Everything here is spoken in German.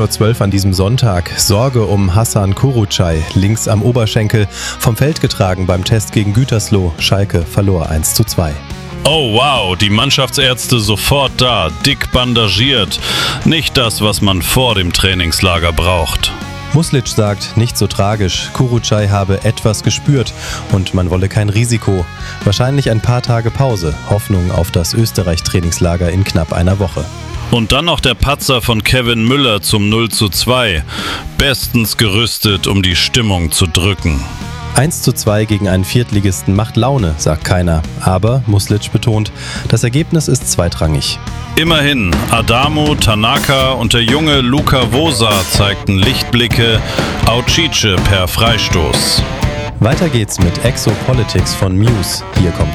12 an diesem Sonntag. Sorge um Hasan Kurucay, links am Oberschenkel, vom Feld getragen beim Test gegen Gütersloh. Schalke verlor 1:2. Oh wow, die Mannschaftsärzte sofort da, dick bandagiert. Nicht das, was man vor dem Trainingslager braucht. Muslic sagt, nicht so tragisch. Kurucay habe etwas gespürt und man wolle kein Risiko. Wahrscheinlich ein paar Tage Pause. Hoffnung auf das Österreich-Trainingslager in knapp einer Woche. Und dann noch der Patzer von Kevin Müller zum 0:2. Bestens gerüstet, um die Stimmung zu drücken. 1:2 gegen einen Viertligisten macht Laune, sagt keiner. Aber, Muslic betont, das Ergebnis ist zweitrangig. Immerhin, Adamo, Tanaka und der junge Luka Wosa zeigten Lichtblicke, Aucice per Freistoß. Weiter geht's mit Exopolitics von Muse. Hier kommt